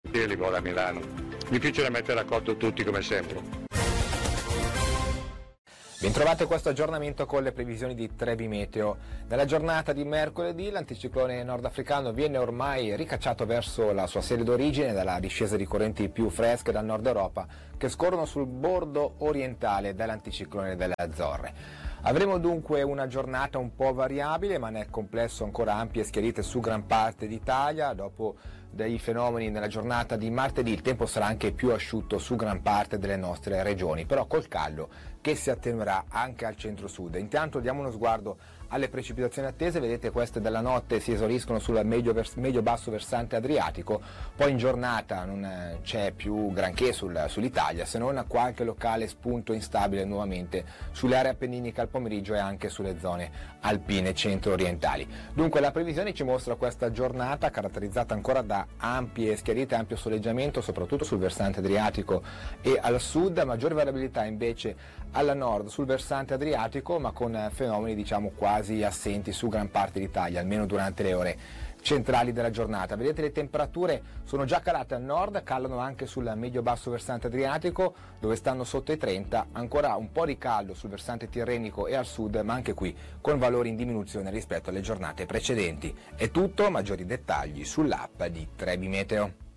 Io li voglio a Milano. Difficile mettere d'accordo tutti come sempre. Bentrovate questo aggiornamento con le previsioni di Trebi Meteo. Nella giornata di mercoledì l'anticiclone nordafricano viene ormai ricacciato verso la sua sede d'origine dalla discesa di correnti più fresche dal nord Europa che scorrono sul bordo orientale dell'anticiclone delle Azzorre. Avremo dunque una giornata un po' variabile, ma nel complesso ancora ampie schiarite su gran parte d'Italia. Dopo dei fenomeni nella giornata di martedì il tempo sarà anche più asciutto su gran parte delle nostre regioni, però col caldo che si attenuerà anche al centro-sud. Intanto diamo uno sguardo alle precipitazioni attese. Vedete, queste della notte si esauriscono sul medio-basso versante adriatico, poi in giornata non c'è più granché sull'Italia, se non qualche locale spunto instabile nuovamente sulle aree appenniniche al pomeriggio e anche sulle zone alpine centro-orientali. Dunque la previsione ci mostra questa giornata caratterizzata ancora da ampie schiarite, ampio soleggiamento, soprattutto sul versante adriatico e al sud, maggiore variabilità invece alla nord sul versante adriatico, ma con fenomeni diciamo quasi assenti su gran parte d'Italia, almeno durante le ore centrali della giornata. Vedete, le temperature sono già calate al nord, calano anche sul medio-basso versante adriatico dove stanno sotto i 30, ancora un po' di caldo sul versante tirrenico e al sud, ma anche qui con valori in diminuzione rispetto alle giornate precedenti. È tutto, maggiori dettagli sull'app di Trebi Meteo.